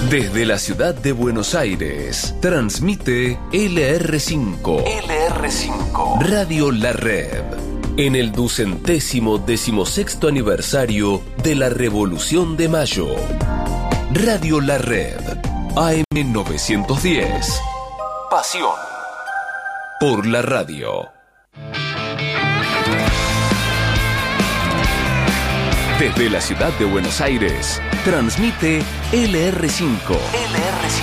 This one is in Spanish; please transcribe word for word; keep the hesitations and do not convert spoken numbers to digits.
Desde la ciudad de Buenos Aires, transmite L R cinco. L R cinco. Radio La Red. En el ducentésimo decimosexto aniversario de la Revolución de Mayo. Radio La Red. A M novecientos diez. Pasión por la radio. Desde la ciudad de Buenos Aires, transmite L R cinco. L R cinco.